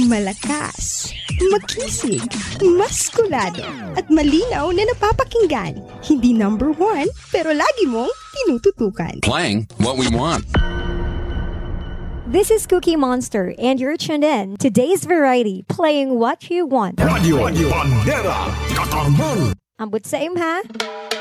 Malakas, makisig, maskulado, at malinaw na napapakinggan. Hindi number one, pero lagi mong tinututukan. Playing what we want. This is Cookie Monster, and you're tuned in to Today's Variety, playing what you want. Radio Bandera Katarman. Ambot sa ha?